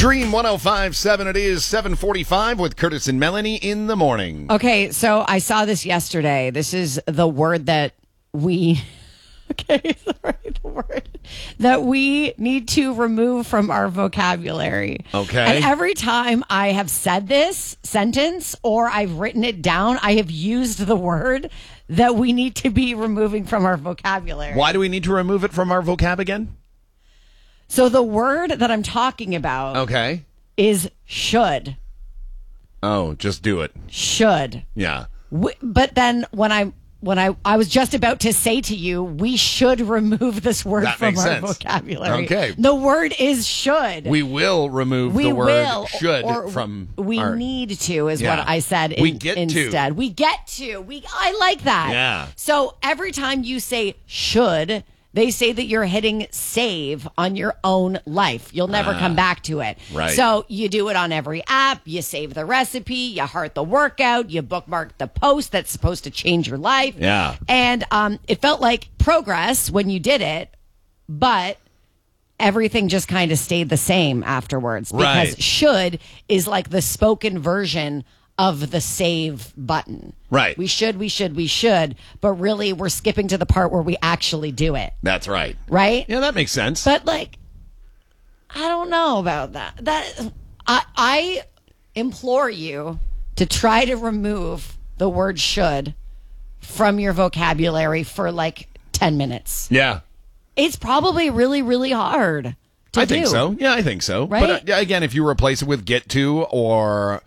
Dream 105.7, it is 7:45 with Curtis and Melanie in the morning. Okay, so I saw this yesterday. This is the word that we... Okay, sorry, the word that we need to remove from our vocabulary. Okay. And every time I have said this sentence or I've written it down, I have used the word that we need to be removing from our vocabulary. Why do we need to remove it from our vocab again? So the word that I'm talking about Okay. is should. Oh, just do it. Should. Yeah. But then when I was just about to say to you, we should remove this word That from makes our sense. vocabulary. Okay. The word is should. We will remove the word should or from we our... need to is Yeah. what I said We get to. instead. We get to. I like that. Yeah. So every time you say should, they say that you're hitting save on your own life. You'll never come back to it. Right. So you do it on every app. You save the recipe. You heart the workout. You bookmark the post that's supposed to change your life. Yeah. And it felt like progress when you did it, but everything just kind of stayed the same afterwards. Because Right. should is like the spoken version of the save button. Right. We should, but really we're skipping to the part where we actually do it. That's right. Right? Yeah, that makes sense. But like, I don't know about that. I implore you to try to remove the word should from your vocabulary for like 10 minutes. Yeah. It's probably really, really hard to I think do. so. Yeah, I think so. Right? But again, if you replace it with get to or,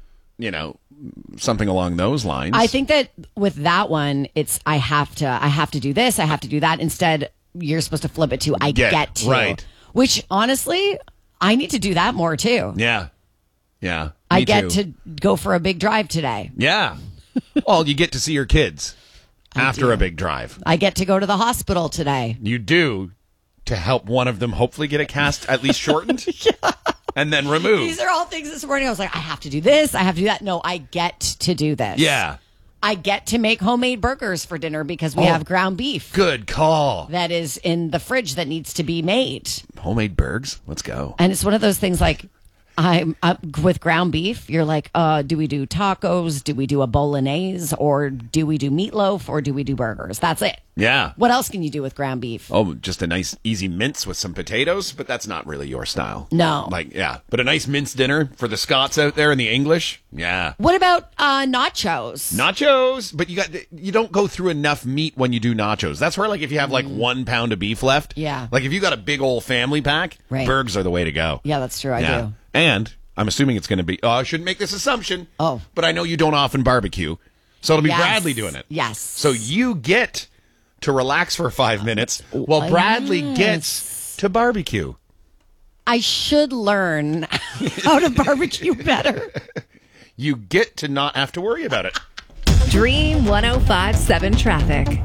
something along those lines. I think that with that one, it's I have to do this, I have to do that. Instead, you're supposed to flip it to I get to. Right. Which honestly, I need to do that more too. Yeah. Yeah. I Me get too. to go for a big drive today. Yeah. Well, you get to see your kids after do. a big drive. I get to go to the hospital today. You do, to help one of them hopefully get a cast at least shortened. Yeah. And then removed. These are all things this morning. I was like, I have to do this. I have to do that. No, I get to do this. Yeah. I get to make homemade burgers for dinner because we have ground beef Good call. that is in the fridge that needs to be made. Homemade burgers. Let's go. And it's one of those things like, I'm up with ground beef. You're like, do we do tacos? Do we do a bolognese? Or do we do meatloaf? Or do we do burgers? That's it. Yeah. What else can you do with ground beef? Oh, just a nice, easy mince with some potatoes, but that's not really your style. No. But a nice mince dinner for the Scots out there and the English. Yeah. What about nachos? Nachos, but you don't go through enough meat when you do nachos. That's where, if you have 1 pound of beef left. Yeah. Like if you got a big old family pack, Right. burgers are the way to go. Yeah, that's true. I do. And I'm assuming it's going to be, I shouldn't make this assumption. Oh. But I know you don't often barbecue. So it'll be Yes. Bradley doing it. Yes. So you get to relax for 5 minutes while Bradley gets to barbecue. I should learn how to barbecue better. You get to not have to worry about it. Dream 105.7 traffic.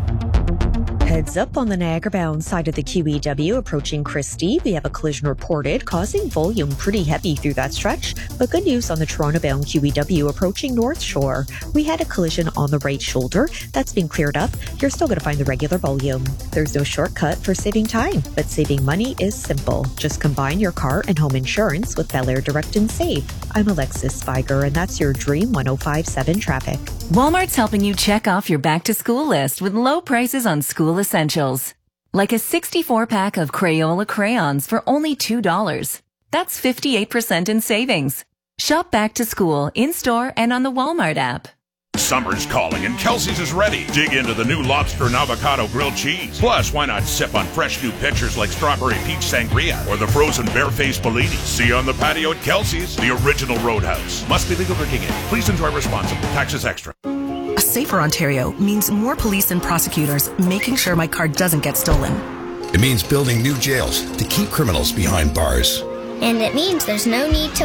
Heads up on the Niagara-bound side of the QEW approaching Christie. We have a collision reported, causing volume pretty heavy through that stretch. But good news on the Toronto-bound QEW approaching North Shore. We had a collision on the right shoulder. That's been cleared up. You're still going to find the regular volume. There's no shortcut for saving time, but saving money is simple. Just combine your car and home insurance with Bel Air Direct and Save. I'm Alexis Spiger, and that's your Dream 105.7 traffic. Walmart's helping you check off your back-to-school list with low prices on school essentials. Like a 64-pack of Crayola crayons for only $2. That's 58% in savings. Shop back to school in-store and on the Walmart app. Summer's calling and Kelsey's is ready. Dig into the new lobster and avocado grilled cheese. Plus, why not sip on fresh new pitchers like strawberry peach sangria or the frozen barefaced Bellini? See you on the patio at Kelsey's, the original Roadhouse. Must be legal drinking age. Please enjoy responsibly. Taxes extra. A safer Ontario means more police and prosecutors making sure my car doesn't get stolen. It means building new jails to keep criminals behind bars. And it means there's no need to